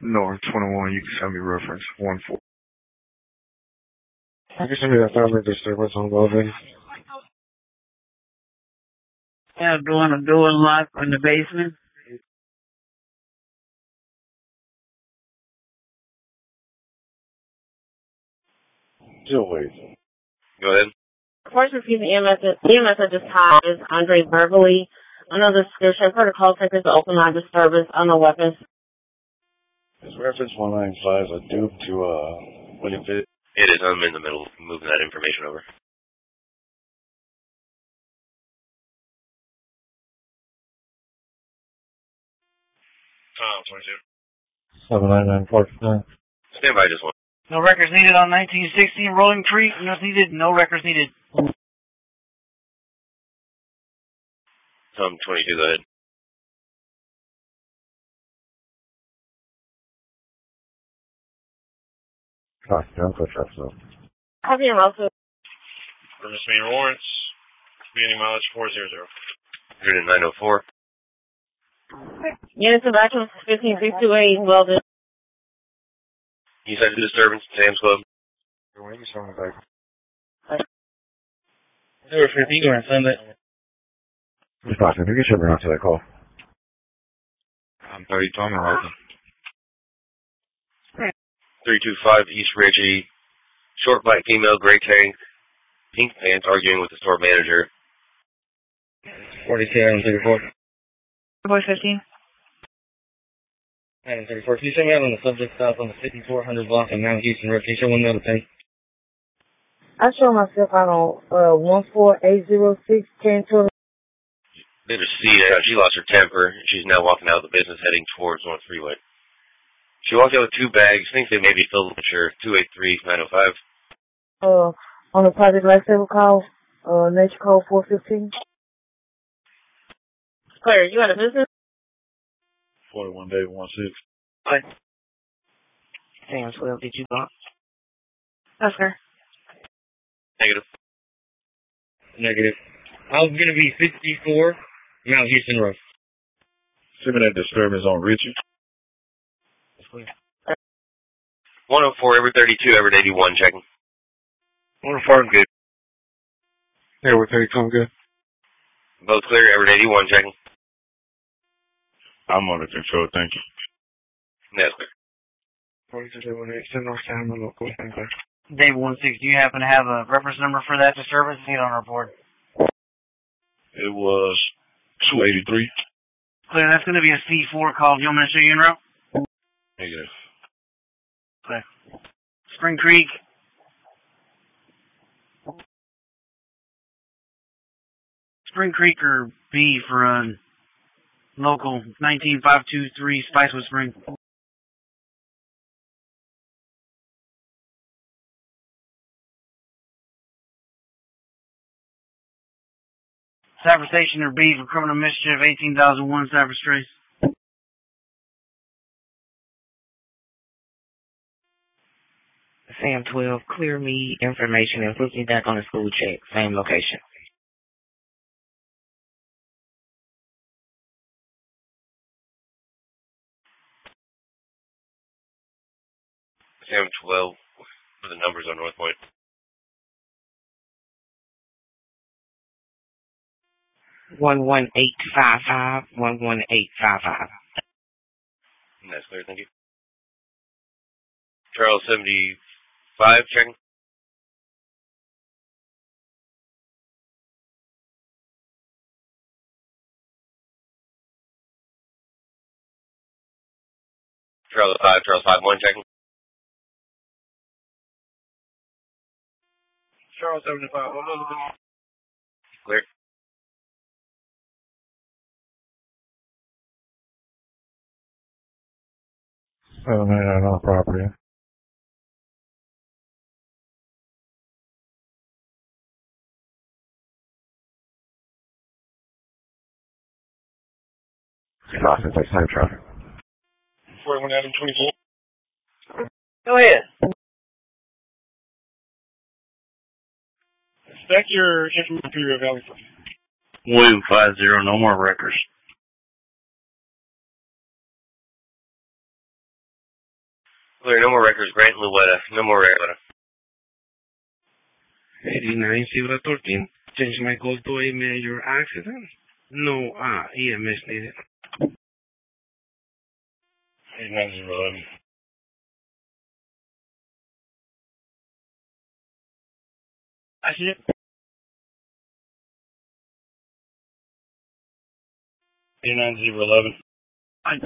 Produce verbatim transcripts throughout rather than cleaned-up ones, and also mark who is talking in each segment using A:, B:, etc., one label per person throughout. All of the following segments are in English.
A: North twenty-one, you can send me reference one four.
B: I can send me that family disturbance on Logan.
C: Yeah, doing a door lock in the basement.
B: Still wait.
D: Go ahead.
E: First refusing E M S, E M S at this time is Andre Verbally. Under the description, protocol takers open line disturbance on the weapons.
B: Is reference one nine five a dupe to, uh, William Pitt?
D: It is. I'm in the middle of moving that information over. Tom, twenty-two.
B: seven nine nine four nine.
D: Stand by just one.
C: No records needed on nineteen sixteen Rolling Creek. No needed. No records needed.
D: Tom, twenty-two, go ahead.
B: Copy, I'll put that up.
E: Copy and also.
F: For misdemeanor warrants, speeding mileage four hundred.
D: one oh nine oh four.
E: Units of action fifteen three two eight, Weldon.
D: You said disturbance, Sam's Club.
B: When you saw me back.
C: Number fifteen, go ahead, send it.
B: Just talking, you can ship me out to that call.
A: I'm thirty, Tommy Martin.
D: three two five East Ridgey. Short black female, gray tank, pink pants, arguing with the store manager.
C: forty-two, item thirty-four.
E: Boy fifteen.
C: Item thirty-four. Can you send me out on the subject stop on the fifty-four hundred block in Mount Houston Road? Can you show one another thing?
E: I show myself out on uh, one four eight zero six ten twelve.
D: They just see uh, she lost her temper. She's now walking out of the business heading towards North Freeway. She walked out with two bags, thinks they may be filled with sure. two eight three nine oh five.
E: Uh, on the Project Lifesaver call, uh, Nature Code four fifteen. Claire, you got a business?
B: forty-one David one six.
E: What? Sam twelve, did you go? That's her.
D: Negative.
C: Negative. I'm going to be fifty-four Mount Houston Road.
B: Send me that disturbance on Richard.
D: one oh four, Everett thirty-two, Everett eighty-one, checking.
A: one oh four, I'm good. Yeah, we're thirty-two, I'm good.
D: Both clear, Everett eighty-one, checking.
B: I'm under control, thank you.
D: That's clear.
A: forty-two, one eight, North Town, local, thank you.
C: Dave one six, do you happen to have a reference number for that disturbance? See it on our board.
B: It was two eighty-three.
C: Clear, that's going to be a C four call. Do you want me to show you en route?
B: Negative.
C: Okay. Spring Creek. Spring Creek or B for uh, local nineteen five two three Spicewood Spring. Cyber Station or B for criminal mischief, eighteen thousand one Cyber Trace.
E: Sam twelve, clear me information and put me back on the school check. Same location.
D: Sam twelve, for the numbers on North Point.
E: One one eight five five, one one eight five five.
D: That's clear, thank you. Charles seventy-five, checking. Charles five, Charles five one, checking.
F: Charles seventy-five.
D: Clear.
B: seven nine nine on property. Lost it, time traffic.
F: forty-one Adam twenty-four.
E: Go ahead.
F: Stack your information for Imperial Valley.
C: William five zero, no more records.
D: Clear, no more records. Grant Luetta. No more records.
A: eighty-nine Zebra thirteen. Change my call to a major accident. No uh, E M S needed.
F: eighty-nine zero eleven.
C: I said,
F: eighty-nine zero eleven.
C: I,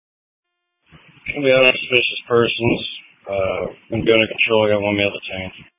F: Can be unsuspicious persons. Uh, been going to control. I got one male detained.